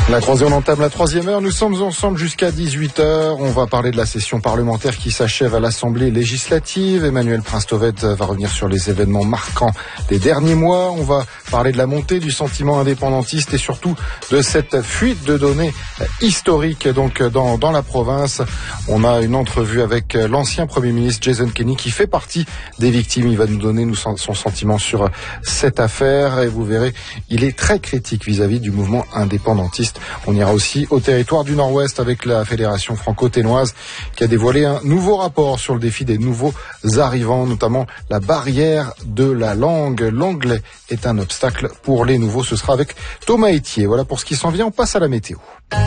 On entame la troisième heure. Nous sommes ensemble jusqu'à 18h. On va parler de la session parlementaire qui s'achève à l'Assemblée législative. Emmanuel Prince-Tovet va revenir sur les événements marquants des derniers mois. On va parler de la montée du sentiment indépendantiste et surtout de cette fuite de données historique donc dans la province. On a une entrevue avec l'ancien Premier ministre Jason Kenney qui fait partie des victimes. Il va nous donner son sentiment sur cette affaire et vous verrez, il est très critique vis-à-vis du mouvement indépendantiste. On ira aussi au territoire du Nord-Ouest avec la Fédération franco-ténoise qui a dévoilé un nouveau rapport sur le défi des nouveaux arrivants, notamment la barrière de la langue. L'anglais est un obstacle pour les nouveaux. Ce sera avec Thomas Etier. Voilà pour ce qui s'en vient. On passe à la météo.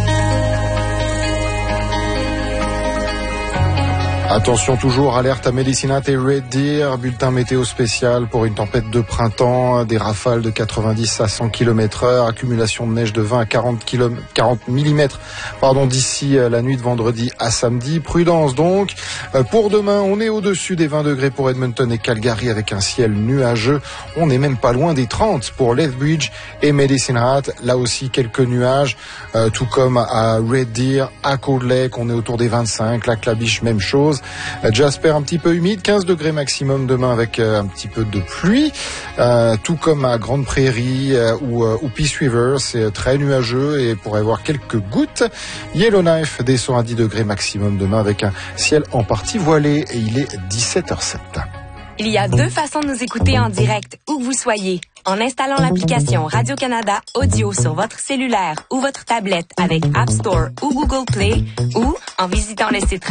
Attention toujours, alerte à Medicinat et Red Deer, bulletin météo spécial pour une tempête de printemps, des rafales de 90 à 100 km/h, accumulation de neige de 20 à 40 mm d'ici la nuit de vendredi à samedi. Prudence donc. Pour demain, on est au-dessus des 20 degrés pour Edmonton et Calgary avec un ciel nuageux. On n'est même pas loin des 30 pour Lethbridge et Medicinat. Là aussi, quelques nuages, tout comme à Red Deer, à Cold Lake, on est autour des 25, Lac La Biche, même chose. Jasper un petit peu humide, 15 degrés maximum demain avec un petit peu de pluie, tout comme à Grande Prairie ou Peace River, c'est très nuageux et pourrait y avoir quelques gouttes. Yellowknife descend à 10 degrés maximum demain avec un ciel en partie voilé et il est 17h07. Il y a deux façons de nous écouter en direct, où que vous soyez. En installant l'application Radio-Canada Audio sur votre cellulaire ou votre tablette avec App Store ou Google Play, ou en visitant le site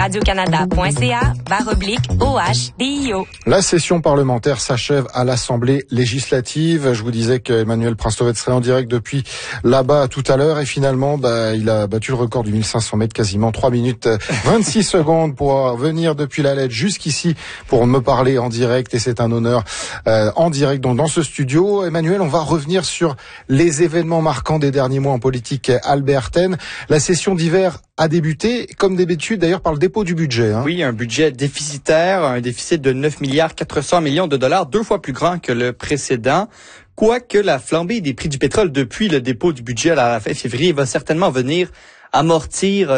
radiocanada.ca/OHDIO. La session parlementaire s'achève à l'Assemblée législative. Je vous disais qu'Emmanuel Prince-Tovet serait en direct depuis là-bas tout à l'heure et finalement, il a battu le record du 1500 mètres, quasiment 3 minutes 26 secondes pour venir depuis la lettre jusqu'ici pour me parler en direct et c'est un honneur en direct donc dans ce studio. Emmanuel, on va revenir sur les événements marquants des derniers mois en politique albertaine. La session d'hiver a débuté, comme d'habitude d'ailleurs, par le dépôt du budget. Oui, un budget déficitaire, un déficit de 9,4 milliards de dollars, 2 fois plus grand que le précédent. Quoique la flambée des prix du pétrole depuis le dépôt du budget à la fin février va certainement venir amortir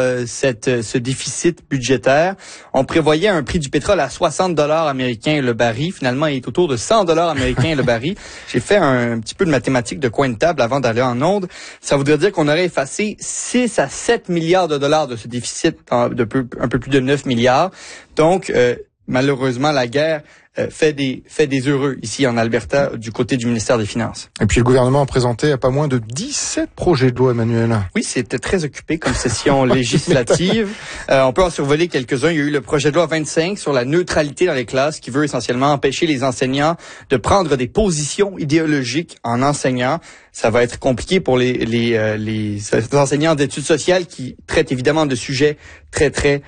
ce déficit budgétaire. On prévoyait un prix du pétrole à 60 $ américains le baril. Finalement, il est autour de 100 $ américains le baril. J'ai fait un petit peu de mathématiques de coin de table avant d'aller en onde. Ça voudrait dire qu'on aurait effacé 6 à 7 milliards de dollars de ce déficit un peu plus de 9 milliards. Donc, malheureusement, la guerre fait des heureux ici en Alberta du côté du ministère des Finances. Et puis le gouvernement a présenté pas moins de 17 projets de loi, Emmanuel. Oui, c'était très occupé comme session législative. On peut en survoler quelques-uns. Il y a eu le projet de loi 25 sur la neutralité dans les classes qui veut essentiellement empêcher les enseignants de prendre des positions idéologiques en enseignant. Ça va être compliqué pour les enseignants d'études sociales qui traitent évidemment de sujets très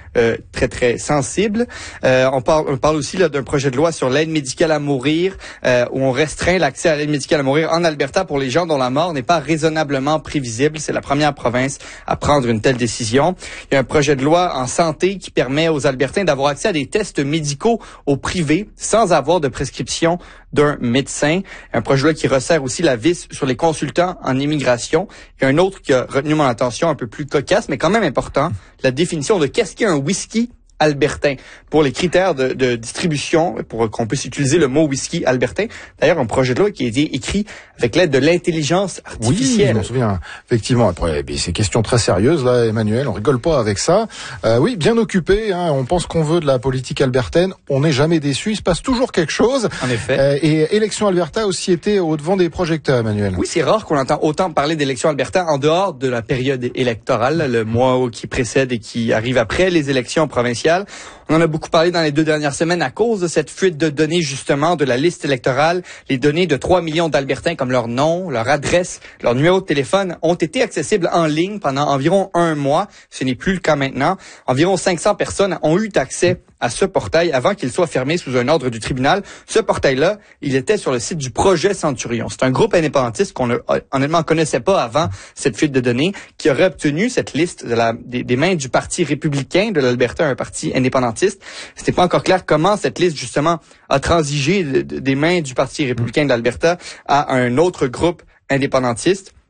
sensibles. On parle aussi là d'un projet de loi sur l'aide médicale à mourir, où on restreint l'accès à l'aide médicale à mourir en Alberta pour les gens dont la mort n'est pas raisonnablement prévisible. C'est la première province à prendre une telle décision. Il y a un projet de loi en santé qui permet aux Albertains d'avoir accès à des tests médicaux au privé sans avoir de prescription d'un médecin. Un projet de loi qui resserre aussi la vis sur les consultants en immigration. Il y a un autre qui a retenu mon attention, un peu plus cocasse, mais quand même important, la définition de qu'est-ce qu'est un whisky albertain pour les critères de distribution, pour qu'on puisse utiliser le mot whisky albertain. D'ailleurs, un projet de loi qui a été écrit avec l'aide de l'intelligence artificielle. Oui, je m'en souviens, effectivement. Après, c'est question très sérieuse, là, Emmanuel, on rigole pas avec ça. Oui, bien occupé, on pense qu'on veut de la politique albertaine, on n'est jamais déçu, il se passe toujours quelque chose. En effet. Et Élection Alberta aussi était au devant des projecteurs, Emmanuel. Oui, c'est rare qu'on entend autant parler d'élection Alberta en dehors de la période électorale, le mois qui précède et qui arrive après les élections provinciales. On en a beaucoup parlé dans les 2 dernières semaines à cause de cette fuite de données, justement, de la liste électorale. Les données de 3 millions d'Albertains, comme leur nom, leur adresse, leur numéro de téléphone, ont été accessibles en ligne pendant environ 1 mois. Ce n'est plus le cas maintenant. Environ 500 personnes ont eu accès à ce portail avant qu'il soit fermé sous un ordre du tribunal. Ce portail-là, il était sur le site du Projet Centurion. C'est un groupe indépendantiste qu'on honnêtement connaissait pas avant cette fuite de données, qui aurait obtenu cette liste des mains du Parti républicain de l'Alberta, un parti indépendantiste. C'était pas encore clair comment cette liste, justement, a transigé des mains du Parti républicain de l'Alberta à un autre groupe indépendantiste.